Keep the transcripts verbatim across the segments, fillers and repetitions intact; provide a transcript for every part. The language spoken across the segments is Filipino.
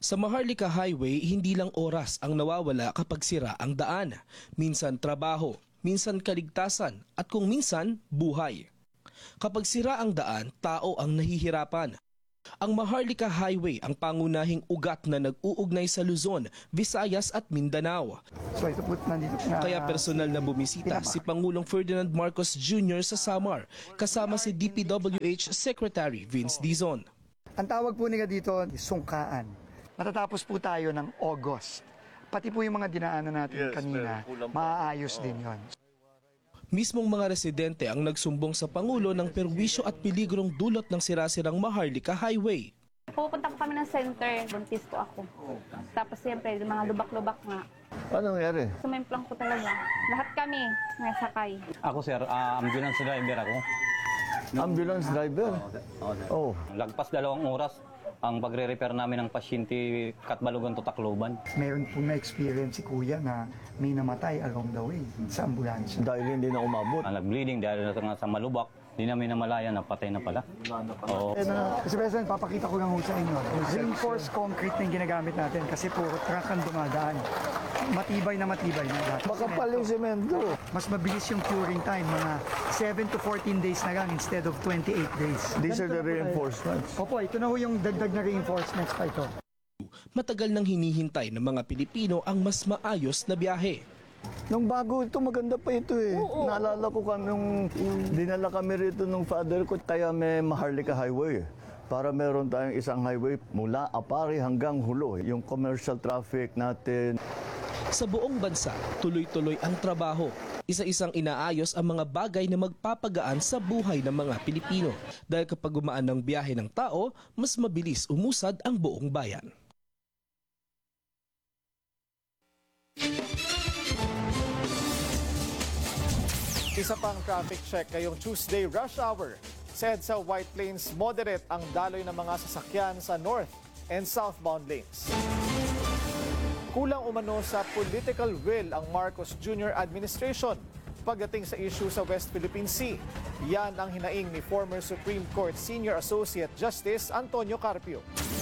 Sa Maharlika Highway, hindi lang oras ang nawawala kapag sira ang daan. Minsan trabaho, minsan kaligtasan, at kung minsan, buhay. Kapag sira ang daan, tao ang nahihirapan. Ang Maharlika Highway ang pangunahing ugat na nag-uugnay sa Luzon, Visayas at Mindanao. So ito po nandito na. Kaya personal na bumisita si Pangulong Ferdinand Marcos Junior sa Samar, kasama si D P W H Secretary Vince Dizon. Ang tawag po nila dito, sungkaan. Matatapos po tayo ng August. Pati po yung mga dinaanan natin yes, kanina, maaayos din yon. Mismong mga residente ang nagsumbong sa Pangulo ng perwisyo at peligrong dulot ng sirasirang Maharlika Highway. Pupunta ko kami ng center, buntis po ako. Tapos siyempre, mga lubak-lubak nga. Ano nangyari? Sumimplang ko talaga. Lahat kami nasakay. Ako sir, uh, ambulance driver ako. Ambulance driver? Oh. Lagpas dalawang oras ang pagre-repair namin ng pasyente Katbalogan to Tacloban. Meron po na-experience si Kuya na may namatay along the way sa ambulansya. Dahil hindi na umabot. Ang nag-bleeding dahil na sa malubak, hindi namin namalayan na patay na pala. Oo. Eh, na, kasi President, papakita ko lang ho sa inyo. Reinforced concrete na yung ginagamit natin kasi puro truck ang dumadaan. Matibay na matibay na lahat. Makapal yung semento. Mas mabilis yung curing time, mga seven to fourteen days na lang instead of twenty-eight days. These are the reinforcements. Opo, ito na ho yung dagdag na reinforcements pa ito. Matagal nang hinihintay ng mga Pilipino ang mas maayos na biyahe. Nung bago ito, maganda pa ito eh. Oo, Naalala ko kami nung dinala kami rito nung father ko, kaya may Maharlika Highway. Para meron tayong isang highway mula Apari hanggang Hulo. Yung commercial traffic natin. Sa buong bansa, tuloy-tuloy ang trabaho. Isa-isang inaayos ang mga bagay na magpapagaan sa buhay ng mga Pilipino. Dahil kapag gumaan ng biyahe ng tao, mas mabilis umusad ang buong bayan. Isa pang traffic check ngayong Tuesday rush hour. Sa EDSA White Plains, moderate ang daloy ng mga sasakyan sa north and southbound lanes. Kulang umano sa political will ang Marcos Junior administration pagdating sa issue sa West Philippine Sea. Yan ang hinaing ni former Supreme Court Senior Associate Justice Antonio Carpio.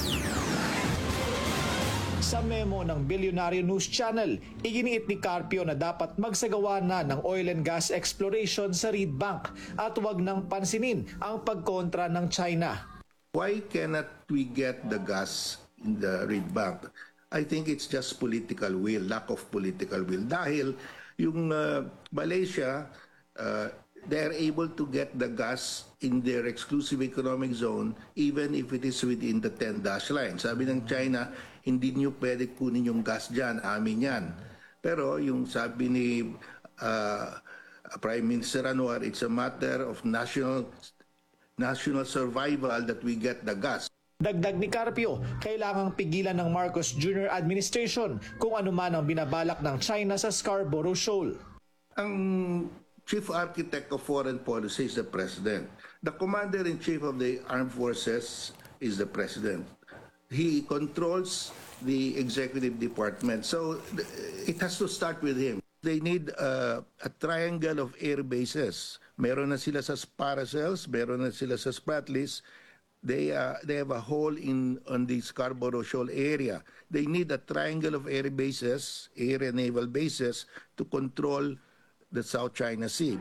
Sa memo ng Billionaire News Channel, iginiit ni Carpio na dapat magsagawa na ng oil and gas exploration sa Reed Bank at huwag nang pansinin ang pagkontra ng China. Why cannot we get the gas in the Reed Bank? I think it's just political will, lack of political will. Dahil yung uh, Malaysia, uh, they're able to get the gas in their exclusive economic zone even if it is within the ten dash line. Sabi ng China, hindi niyo pwede kunin yung gas dyan, amin yan. Pero yung sabi ni uh, Prime Minister Anwar, it's a matter of national, national survival that we get the gas. Dagdag ni Carpio, kailangang pigilan ng Marcos Junior administration kung ano man ang binabalak ng China sa Scarborough Shoal. Ang Chief Architect of Foreign Policy is the President. The Commander-in-Chief of the Armed Forces is the President. He controls the Executive Department. So it has to start with him. They need uh, a triangle of air bases. Meron na sila sa Paracels, meron na sila sa Spratlys. They, uh, they have a hole in on the Scarborough Shoal area. They need a triangle of air bases, air and naval bases, to control the South China Sea.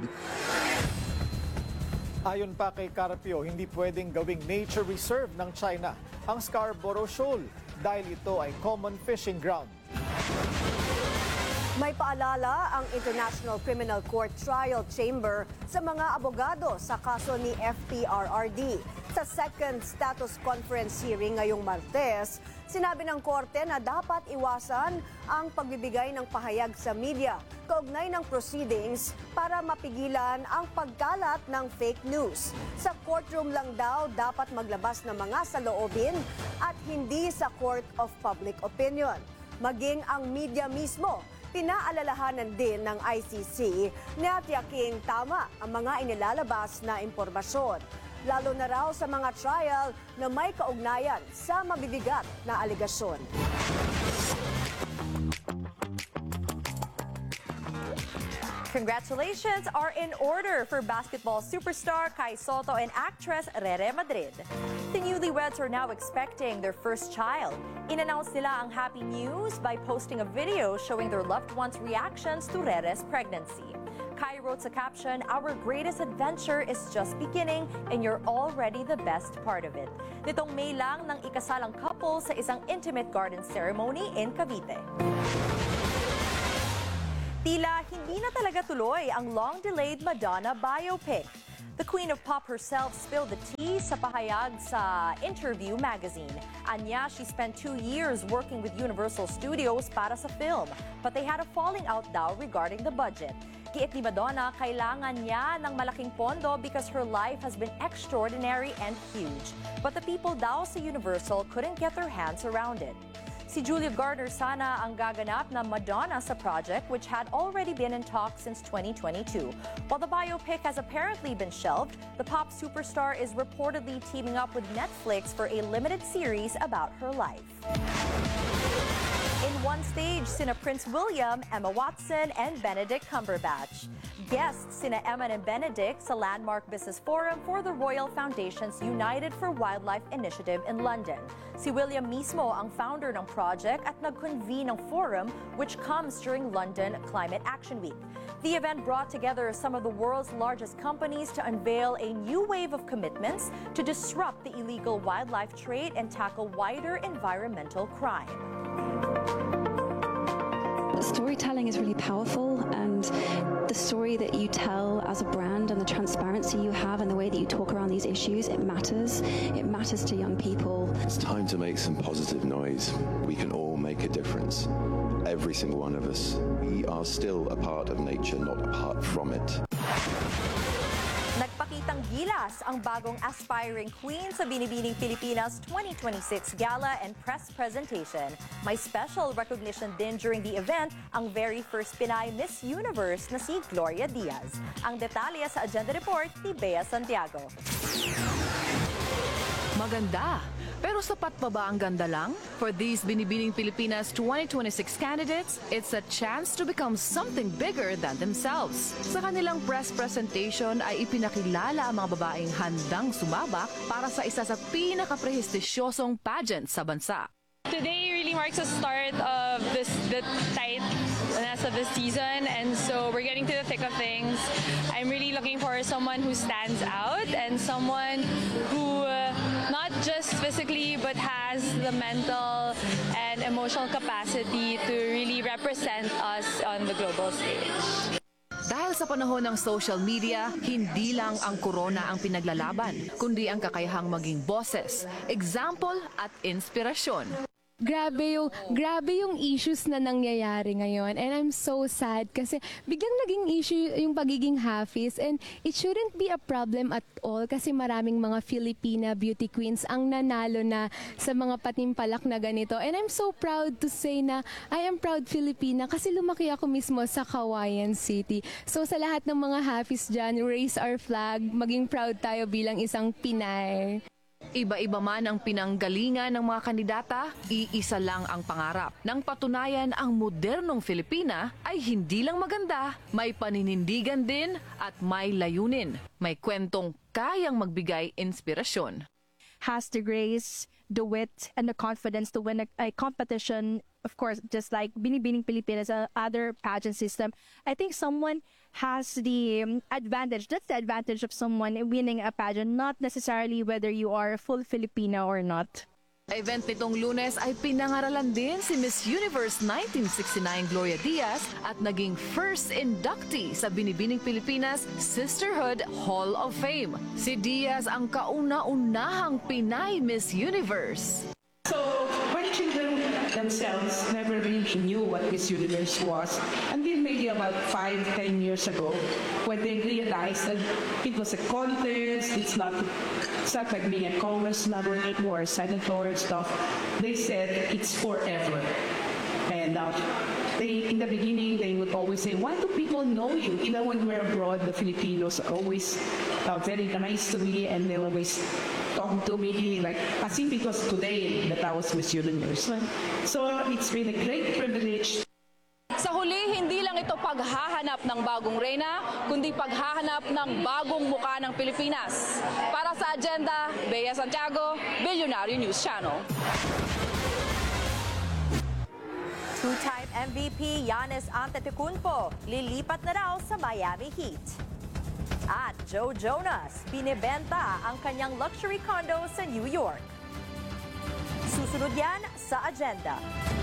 Ayon pa kay Carpio, hindi pwedeng gawing nature reserve ng China ang Scarborough Shoal dahil ito ay common fishing ground. May paalala ang International Criminal Court Trial Chamber sa mga abogado sa kaso ni F P R R D. Sa second status conference hearing ngayong Martes, sinabi ng korte na dapat iwasan ang pagbibigay ng pahayag sa media kaugnay ng proceedings para mapigilan ang pagkalat ng fake news. Sa courtroom lang daw dapat maglabas ng mga saloobin at hindi sa court of public opinion. Maging ang media mismo, pinaalalahanan din ng I C C na tiyaking tama ang mga inilalabas na impormasyon. Lalo na raw sa mga trial na may kaugnayan sa mabibigat na aligasyon. Congratulations are in order for basketball superstar Kai Soto and actress Rere Madrid. The newlyweds are now expecting their first child. In-announce nila ang happy news by posting a video showing their loved ones' reactions to Rere's pregnancy. Kai wrote sa caption, "Our greatest adventure is just beginning and you're already the best part of it." Nitong May lang nang ikasalang couple sa isang intimate garden ceremony in Cavite. Tila hindi na talaga tuloy ang long-delayed Madonna biopic. The Queen of Pop herself spilled the tea sa pahayag sa Interview magazine. Anya, she spent two years working with Universal Studios para sa film, but they had a falling out daw regarding the budget. Giit ni Madonna, kailangan niya ng malaking pondo because her life has been extraordinary and huge. But the people daw sa Universal couldn't get their hands around it. Si Julia Gardner sana ang gaganap na Madonna sa project, which had already been in talks since twenty twenty-two. While the biopic has apparently been shelved, the pop superstar is reportedly teaming up with Netflix for a limited series about her life. In one stage, sina Prince William, Emma Watson, and Benedict Cumberbatch. Guests sina Emma and Benedict sa Landmark Business Forum for the Royal Foundation's United for Wildlife Initiative in London. Si William mismo ang founder ng project at nag-convene ng forum, which comes during London Climate Action Week. The event brought together some of the world's largest companies to unveil a new wave of commitments to disrupt the illegal wildlife trade and tackle wider environmental crime. Storytelling is really powerful, and the story that you tell as a brand and the transparency you have and the way that you talk around these issues, it matters. It matters to young people. It's time to make some positive noise. We can all make a difference. Every single one of us. We are still a part of nature, not apart from it. Nagpakitang gilas ang bagong aspiring queen sa Binibining Pilipinas twenty twenty-six Gala and Press Presentation. May special recognition din during the event ang very first Pinay Miss Universe na si Gloria Diaz. Ang detalye sa Agenda Report ni Bea Santiago. Maganda. Pero sapat pa ba ang ganda lang? For these Binibining Pilipinas twenty twenty-six candidates, it's a chance to become something bigger than themselves. Sa kanilang press presentation ay ipinakilala ang mga babaeng handang sumabak para sa isa sa pinaka-prestisyosong pageant sa bansa. Today really marks the start of this the tight of the season, and so we're getting to the thick of things. I'm really looking for someone who stands out and someone who uh, not just physically but has the mental and emotional capacity to really represent us on the global stage. Dahil sa panahon ng social media, hindi lang ang corona ang pinaglalaban, kundi ang kakayahang maging boses, example at inspirasyon. Grabe yung, grabe yung issues na nangyayari ngayon, and I'm so sad kasi biglang naging issue yung pagiging halfies, and it shouldn't be a problem at all kasi maraming mga Filipina beauty queens ang nanalo na sa mga patimpalak na ganito, and I'm so proud to say na I am proud Filipina kasi lumaki ako mismo sa Cauayan City. So sa lahat ng mga halfies dyan, raise our flag, maging proud tayo bilang isang Pinay. Iba-iba man ang pinanggalingan ng mga kandidata, iisa lang ang pangarap. Nang patunayan ang modernong Filipina ay hindi lang maganda, may paninindigan din at may layunin. May kwentong kayang magbigay inspirasyon. Has the grace, the wit, and the confidence to win a, a competition. Of course, just like Binibining Pilipinas, uh, other pageant system, I think someone has the um, advantage. That's the advantage of someone winning a pageant, not necessarily whether you are a full Filipina or not. Event nitong Lunes ay pinangaralan din si Miss Universe nineteen sixty-nine Gloria Diaz at naging first inductee sa Binibining Pilipinas Sisterhood Hall of Fame. Si Diaz ang kauna-unahang Pinay Miss Universe. So, when children themselves never really knew what Miss Universe was until maybe about five, ten years ago, when they realized that it was a contest, it's not, it's not like being a congressman or a senator and stuff. They said it's forever. And uh, they, in the beginning, they would always say, why do people know you? Even when we're abroad, the Filipinos are always uh, very nice to me, and they always talk to me like, as if it was today that I was Miss Universe. So it's been a great privilege. Sa huli, hindi lang lang ito paghahanap ng bagong reyna, kundi paghahanap ng bagong muka ng Pilipinas. Para sa Agenda, Bea Santiago, Billionaire News Channel. Two-time M V P Giannis Antetokounmpo lilipat na raw sa Miami Heat. At Joe Jonas, binibenta ang kanyang luxury condo sa New York. Susunod yan sa Agenda.